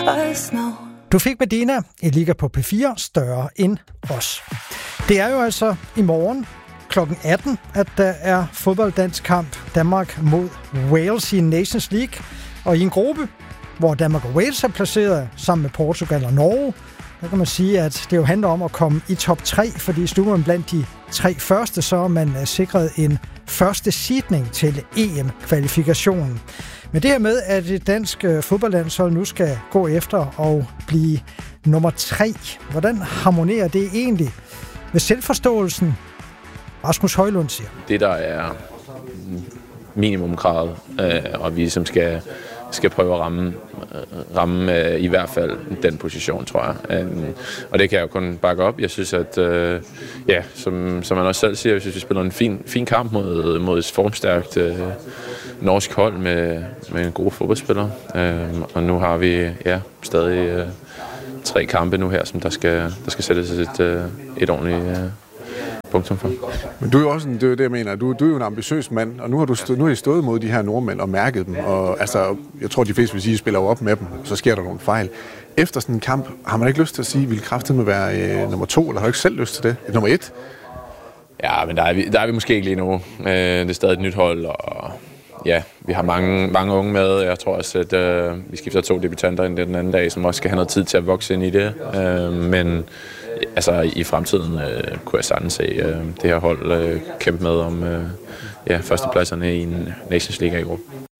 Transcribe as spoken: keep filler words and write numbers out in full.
us know. Du fik Medina, en liga på P fire, større end os. Det er jo altså i morgen klokken atten, at der er fodboldlandskamp Danmark mod Wales i Nations League. Og i en gruppe, hvor Danmark og Wales er placeret sammen med Portugal og Norge, der kan man sige, at det jo handler om at komme i top tre, fordi slutter man blandt de tre første, så er man sikret en første seedning til E M-kvalifikationen. Men det her med, at det danske fodboldlandshold nu skal gå efter og blive nummer tre, hvordan harmonerer det egentlig med selvforståelsen? Rasmus Højlund siger. Det, der er minimumkravet, øh, og vi som skal, skal prøve at ramme, ramme øh, i hvert fald den position, tror jeg. Øh, og det kan jeg jo kun bakke op. Jeg synes, at øh, ja, som, som man også selv siger, jeg synes, vi spiller en fin, fin kamp mod, mod et formstærkt øh, norsk hold med, med en god fodboldspiller. Øh, og nu har vi ja, stadig øh, tre kampe nu her, som der skal, der skal sættes et, øh, et ordentligt øh, punktum for. Men du er jo også en, det er det, jeg mener. Du, du er jo en ambitiøs mand, og nu har du stå, nu har I stået mod de her nordmænd og mærket dem. Og altså, jeg tror, de fleste vil sige, at I spiller jo op med dem, så sker der nogle fejl. Efter sådan en kamp, har man ikke lyst til at sige, at vil kraften med være øh, nummer to, eller har du ikke selv lyst til det? Nummer et? Ja, men der er vi, der er vi måske ikke lige nu. Øh, det er stadig et nyt hold, og ja, vi har mange, mange unge med. Jeg tror også, at øh, vi skifter to debutanter ind den anden dag, som også skal have noget tid til at vokse ind i det. Øh, men altså, i fremtiden øh, kunne jeg sagtens se øh, det her hold øh, kæmpe med om øh, ja, førstepladserne i en Nations League-gruppe.